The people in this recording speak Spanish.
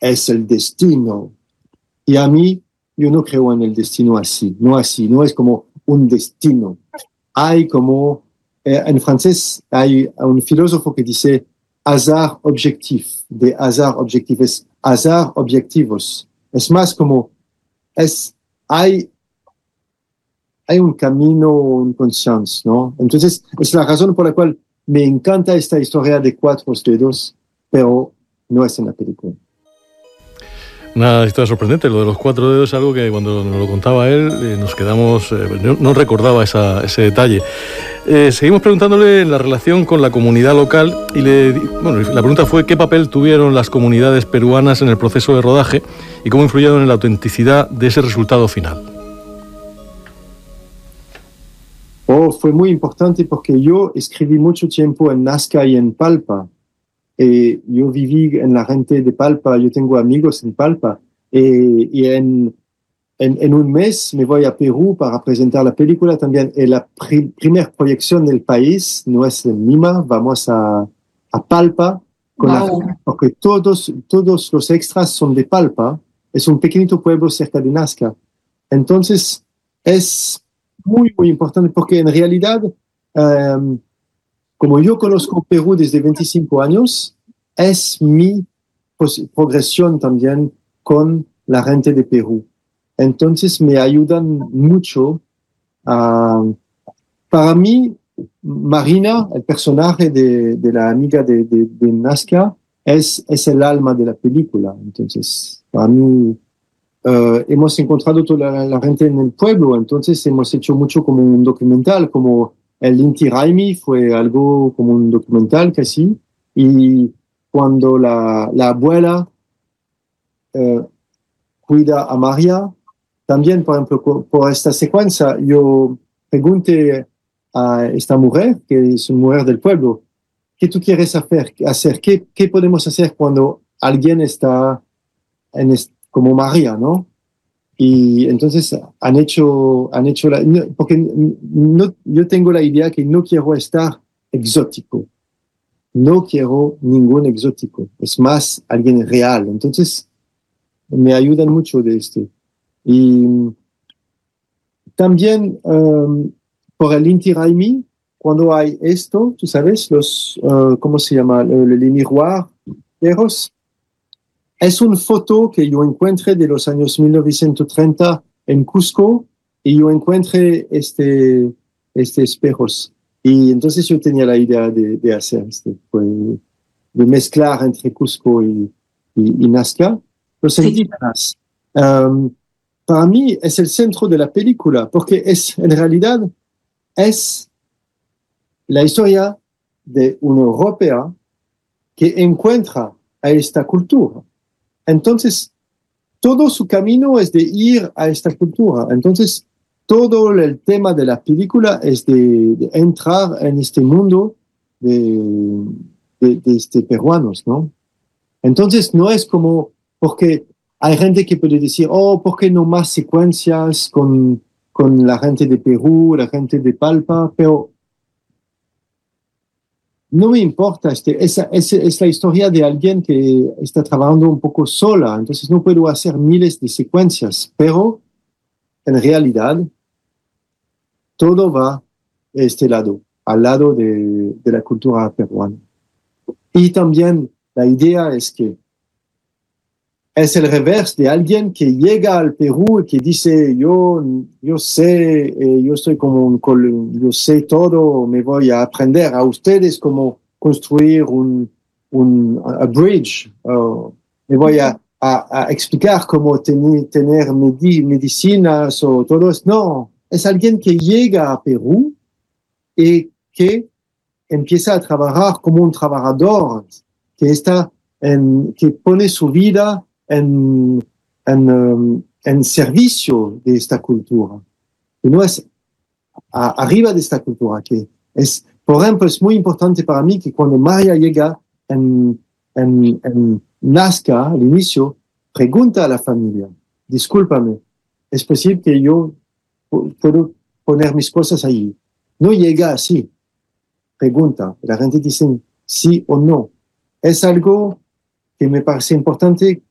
es el destino. Y a mí, yo no creo en el destino así, no es como un destino. Hay como, en francés hay un filósofo que dice hasard objectif, de hasard objectif, es hasard objetivos. Es más como, hay un camino, un conscience, ¿no? Entonces, es la razón por la cual me encanta esta historia de 4 dedos, pero no es en la película. Una historia sorprendente, lo de los 4 dedos es algo que cuando nos lo contaba él nos quedamos, no recordaba ese detalle. Seguimos preguntándole la relación con la comunidad local y la pregunta fue qué papel tuvieron las comunidades peruanas en el proceso de rodaje y cómo influyeron en la autenticidad de ese resultado final. Fue muy importante porque yo escribí mucho tiempo en Nazca y en Palpa. Yo viví en la gente de Palpa, yo tengo amigos en Palpa, y en un mes me voy a Perú para presentar la película también. La primera proyección del país no es en Lima, vamos a Palpa, porque todos los extras son de Palpa, es un pequeñito pueblo cerca de Nazca. Entonces es muy, muy importante porque en realidad, como yo conozco Perú desde 25 años, es mi progresión también con la gente de Perú. Entonces me ayudan mucho. Para mí, Marina, el personaje de la amiga de Nazca, es el alma de la película. Entonces, para mí, hemos encontrado toda la gente en el pueblo, entonces hemos hecho mucho como un documental, como el Inti Raymi fue algo como un documental casi, y cuando la abuela cuida a María, también, por ejemplo, por esta secuencia, yo pregunté a esta mujer, que es una mujer del pueblo, ¿qué tú quieres hacer? ¿Qué podemos hacer cuando alguien está como María, ¿no? Y entonces han hecho porque no, yo tengo la idea que no quiero estar exótico, no quiero ningún exótico, es más alguien real. Entonces me ayudan mucho de esto. Y también por el Inti Raymi, cuando hay esto, tú sabes, ¿cómo se llama? Les miroirs, es una foto que yo encontré de los años 1930 en Cusco y yo encontré este espejos. Y entonces yo tenía la idea de hacer de mezclar entre Cusco y Nazca. Los indígenas, para mí es el centro de la película porque en realidad es la historia de una europea que encuentra a esta cultura. Entonces, todo su camino es de ir a esta cultura. Entonces, todo el tema de la película es de entrar en este mundo de peruanos, ¿no? Entonces, no es como, porque hay gente que puede decir, ¿por qué no más secuencias con la gente de Perú, la gente de Palpa? Pero no me importa, es la historia de alguien que está trabajando un poco sola, entonces no puedo hacer miles de secuencias, pero en realidad todo va a este lado, al lado de la cultura peruana. Y también la idea es que es el revés de alguien que llega al Perú y que dice, yo sé, yo estoy como yo sé todo, me voy a aprender a ustedes cómo construir un bridge, me voy a explicar cómo tener medicinas o todo eso. No, es alguien que llega a Perú y que empieza a trabajar como un trabajador, que pone su vida en servicio de esta cultura. Y no es arriba de esta cultura, que es, por ejemplo, es muy importante para mí que cuando María llega en Nazca, al inicio, pregunta a la familia, discúlpame, ¿es posible que yo puedo poner mis cosas ahí? No llega así, pregunta, la gente dice sí o no. Es algo que me parece importante